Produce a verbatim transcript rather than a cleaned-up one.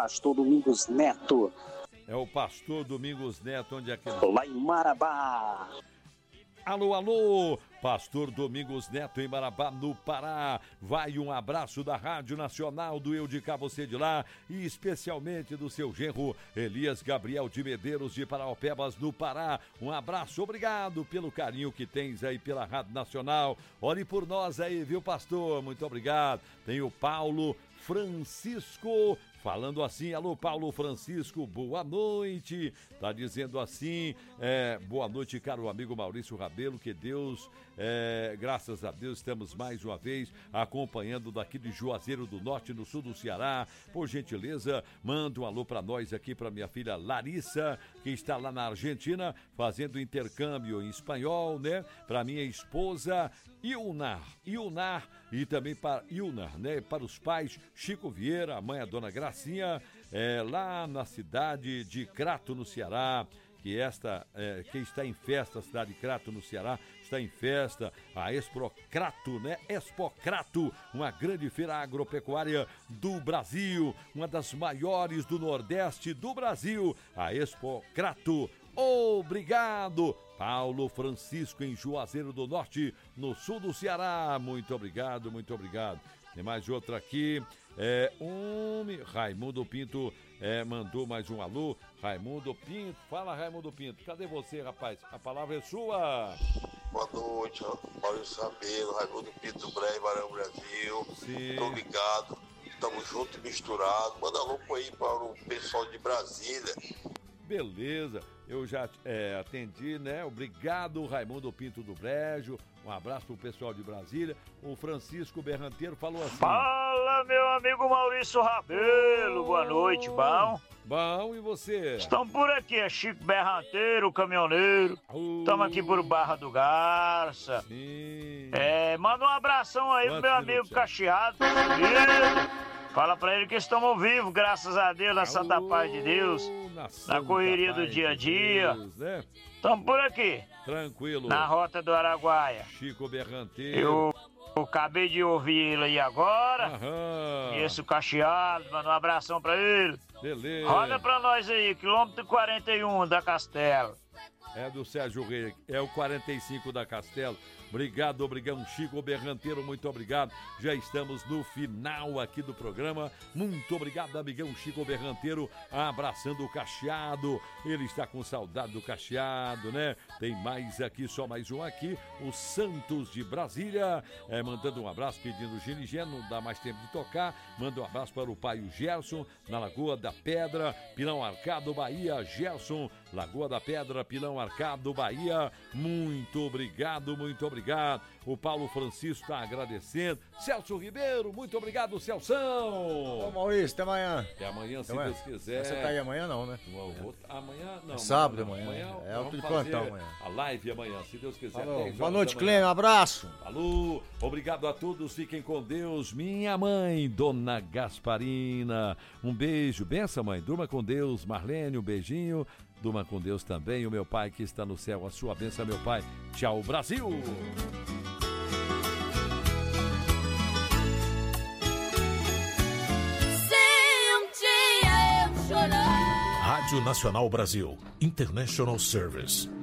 Pastor Domingos Neto. É o Pastor Domingos Neto, onde é que... Lá em Marabá. Alô, alô, Pastor Domingos Neto em Marabá, no Pará. Vai um abraço da Rádio Nacional, do Eu de Cá, Você de Lá, e especialmente do seu genro Elias Gabriel de Medeiros de Paraopebas, no Pará. Um abraço, obrigado pelo carinho que tens aí pela Rádio Nacional. Ore por nós aí, viu, pastor? Muito obrigado. Tem o Paulo Francisco falando assim, alô Paulo Francisco, boa noite, tá dizendo assim, é, boa noite, caro amigo Maurício Rabelo, que Deus, é, graças a Deus, estamos mais uma vez acompanhando daqui de Juazeiro do Norte, no sul do Ceará. Por gentileza, manda um alô pra nós aqui, pra minha filha Larissa, que está lá na Argentina, fazendo intercâmbio em espanhol, né, pra minha esposa Ilnar, Ilnar, e também para Ilnar, né, para os pais Chico Vieira, a mãe, a dona Gracinha, é, lá na cidade de Crato, no Ceará, que esta, é, que está em festa, a cidade de Crato, no Ceará, está em festa, a Expocrato, né? Expocrato, uma grande feira agropecuária do Brasil, uma das maiores do Nordeste do Brasil, a Expocrato. Obrigado, Paulo Francisco, em Juazeiro do Norte, no sul do Ceará. Muito obrigado, muito obrigado. Tem mais outra aqui. É, um Raimundo Pinto é, mandou mais um alô. Raimundo Pinto, fala Raimundo Pinto, cadê você, rapaz? A palavra é sua. Boa noite, Maurício Rabelo, Raimundo Pinto do Brejo, Barão Brasil. Sim. Muito obrigado. Estamos juntos e misturados. Manda alô aí para o pessoal de Brasília. Beleza, eu já é, atendi, né? Obrigado, Raimundo Pinto do Brejo. Um abraço pro pessoal de Brasília. O Francisco Berranteiro falou assim: fala, meu amigo Maurício Rabelo, oh, boa noite, bom? Bom, e você? Estamos por aqui, é Chico Berranteiro, caminhoneiro. Estamos uh, aqui por Barra do Garça. Sim. É, manda um abração aí pro meu amigo Cacheado. Fala pra ele que estamos vivos, graças a Deus, na Santa Paz de Deus, na, na correria do dia a dia. Deus, né? Estamos por aqui. Tranquilo. Na Rota do Araguaia. Chico Berranteiro. Eu, eu acabei de ouvir ele aí agora. Aham. Esse o Cacheado, manda um abração pra ele. Beleza. Roda pra nós aí, quilômetro quarenta e um da Castelo. É do Sérgio Rei, é o quarenta e cinco da Castelo. Obrigado, obrigado, Chico Berranteiro, muito obrigado. Já estamos no final aqui do programa. Muito obrigado, amigão Chico Berranteiro, abraçando o Cacheado. Ele está com saudade do Cacheado, né? Tem mais aqui, só mais um aqui, o Santos de Brasília, é, mandando um abraço, pedindo ginigé, não dá mais tempo de tocar. Manda um abraço para o pai, o Gerson, na Lagoa da Pedra, Pilão Arcado, Bahia. Gerson, Lagoa da Pedra, Pilão Arcado, Bahia. Muito obrigado, muito obrigado. Obrigado. O Paulo Francisco está agradecendo. Celso Ribeiro, muito obrigado, Celção. Ô Maurício, até amanhã. Até amanhã, até se amanhã. Deus quiser. Você tá aí amanhã não, né? Vou, amanhã não. É sábado amanhã. amanhã. amanhã é alto de plantão amanhã. A live amanhã, se Deus quiser. Falou. Boa noite, Clênio. Um abraço. Falou. Obrigado a todos. Fiquem com Deus. Minha mãe, Dona Gasparina. Um beijo. Benção, mãe. Durma com Deus. Marlene, um beijinho. Durma com Deus também. O meu pai que está no céu. A sua bênção, meu pai. Tchau, Brasil. Rádio Nacional Brasil, International Service.